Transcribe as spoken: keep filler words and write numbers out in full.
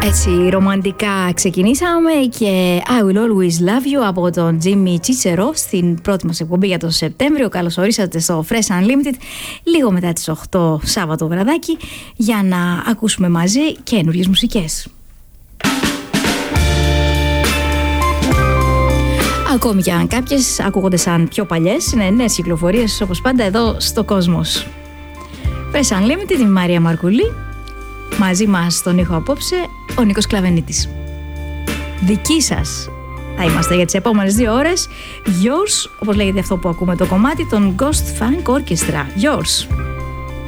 Έτσι ρομαντικά ξεκινήσαμε και I Will Always Love You από τον Jimmy Cicero στην πρώτη μας εκπομπή για τον Σεπτέμβριο. Καλώς ορίσατε στο Fresh Unlimited λίγο μετά τις οκτώ Σάββατο βραδάκι για να ακούσουμε μαζί καινούριες μουσικές. Ακόμη και αν κάποιες ακούγονται σαν πιο παλιές, είναι νέες κυκλοφορίες όπως πάντα εδώ στο Κόσμος. Fresh Unlimited, η Μαρία Μαρκουλή. Μαζί μας στον ήχο απόψε ο Νίκος Κλαβενίτης. Δική σας θα είμαστε για τις επόμενες δύο ώρες. Yours, όπως λέγεται αυτό που ακούμε το κομμάτι, των Ghost Funk Orchestra. Yours.